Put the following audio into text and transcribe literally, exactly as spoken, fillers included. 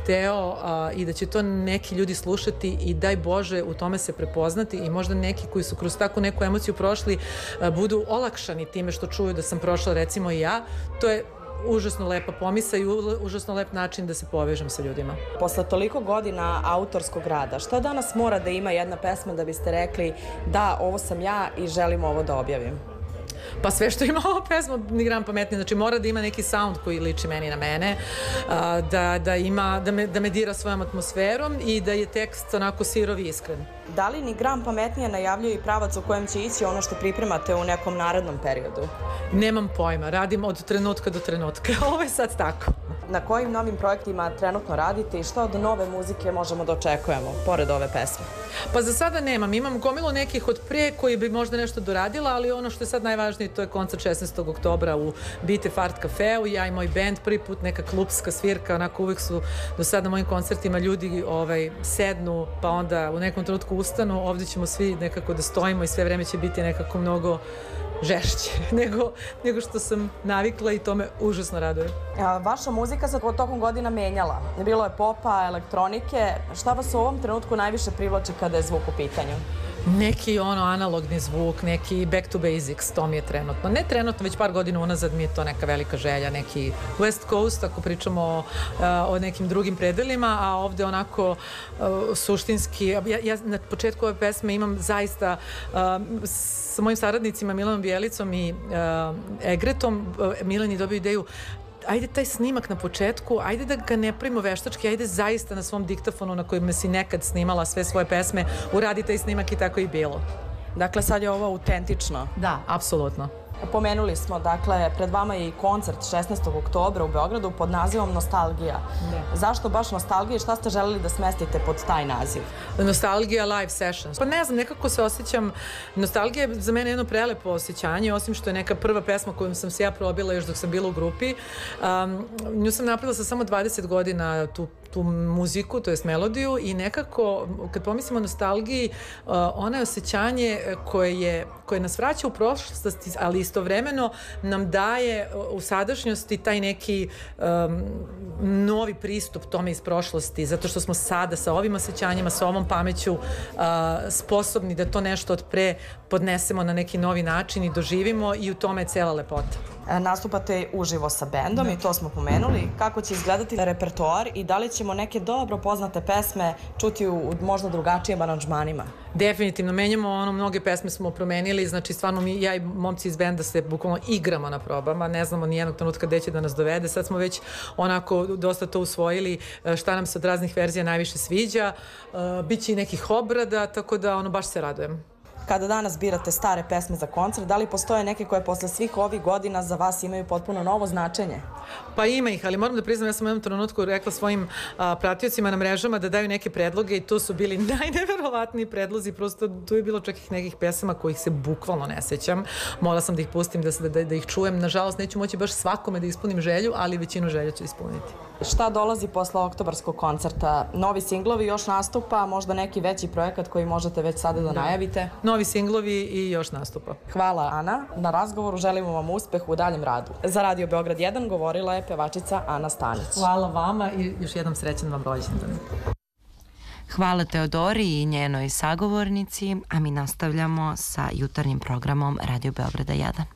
hteo a, i da će to neki ljudi slušati i daj Bože u tome se prepoznati i možda neki koji su kroz takvu neku emociju prošli a, budu olakšani time što čuju da sam prošla recimo i ja. To je užasno lepa pomisa i užasno lep način da se povežem sa ljudima. Posle toliko godina autorskog rada, šta danas mora da ima jedna pesma da biste rekli da ovo sam ja i želim ovo da objavim? Pa sve što ima ova pesma, ni gram pametnije, znači mora da ima neki sound koji liči meni na mene, da, da, ima, da, me, da me dira svojom atmosferom i da je tekst onako sirov i iskren. Da li ni gram pametnije najavljuje i pravac u kojem će ići ono što pripremate u nekom narednom periodu? Nemam pojma, radim od trenutka do trenutka, ovo je sad tako. Na kojim novim projektima trenutno radite i što od nove muzike možemo da očekujemo, pored ove pesme? Pa za sada nemam, imam gomilu nekih od pre koji bi možda nešto doradila, ali ono što je sad najvažnije to je koncert šesnaestog oktobra u Bite Fart kafeu, ja i moj bend, prvi put neka klubska svirka, onako uvijek su do sada na mojim koncertima ljudi ovaj, sednu, pa onda u nekom trenutku ustanu, ovdje ćemo svi nekako da stojimo i sve vreme će biti nekako mnogo žešće nego, nego što sam navikla i to me užasno raduje. A, vaša muzika se tokom godina menjala. Bilo je popa, elektronike. Šta vas u ovom trenutku najviše privlači kada je zvuk u pitanju? Neki ono analogni zvuk, neki back to basics, to mi je trenutno. Ne trenutno, već par godina unazad mi je to neka velika želja, neki West Coast, ako pričamo o, o nekim drugim predelima, a ovde onako uh, suštinski. Ja, ja na početku ove pesme imam zaista uh, sa mojim saradnicima Milanom Bjelicom i uh, Egretom, uh, Milan je dobio ideju ajde taj snimak na početku, ajde da ga ne pravimo veštački, ajde zaista na svom diktafonu na kojem si nekad snimala sve svoje pesme, uradi taj snimak i tako i bilo. Dakle, sad je ovo autentično. Da, apsolutno. Pomenuli smo, dakle, pred vama je i koncert šesnaestog oktobra u Beogradu pod nazivom Nostalgija. Da. Zašto baš Nostalgija i šta ste želeli da smestite pod taj naziv? Nostalgija live sessions. Pa ne znam, nekako se osjećam, Nostalgija je za mene jedno prelepo osjećanje, osim što je neka prva pesma kojom sam se ja probila još dok sam bila u grupi. Um, nju sam napravila sa samo dvadeset godina tu tu muziku, to jest melodiju i nekako, kad pomislimo o nostalgiji, ona je osjećanje koje, je, koje nas vraća u prošlosti, ali istovremeno nam daje u sadašnjosti taj neki um, novi pristup tome iz prošlosti, zato što smo sada sa ovim osjećanjima, sa ovom pameću uh, sposobni da to nešto od pre podnesemo na neki novi način i doživimo i u tome je cela lepota. Nastupate uživo sa bendom, da. I to smo pomenuli. Kako će izgledati repertoar i da li ćemo neke dobro poznate pesme čuti u možda drugačijim aranžmanima? Definitivno, menjamo ono, mnoge pesme smo promenili, znači stvarno mi, ja i momci iz benda se bukvalno igramo na probama, ne znamo ni jednog trenutka gde će da nas dovede, sad smo već onako dosta to usvojili, šta nam se od raznih verzija najviše sviđa, biće i nekih obrada, tako da ono, baš se radujem. Kada danas birate stare pesme za koncert, da li postoje neke koje posle svih ovih godina za vas imaju potpuno novo značenje? Pa ima ih, ali moram da priznam, ja sam u jednom trenutku rekla svojim a, pratiocima na mrežama da daju neke predloge i to su bili najneverovatniji predlozi, prosto tu je bilo čak i nekih pesama kojih se bukvalno ne sećam. Morala sam da ih pustim, da, da, da ih čujem. Nažalost, neću moći baš svakome da ispunim želju, ali većinu želja ću ispuniti. Šta dolazi posle oktobarskog koncerta? Novi singlovi, još nastupa, možda neki veći projekat koji možete već sada da, da. najavite? Novi singlovi i još nastupa. Hvala, Ana. Na razgovoru želimo vam uspeh u daljem radu. Za Radio Beograd jedan govorila je pevačica Ana Stanić. Hvala vama i još jednom srećan vam rođendan. Hvala Teodori i njenoj sagovornici, a mi nastavljamo sa jutarnjim programom Radio Beograda jedan.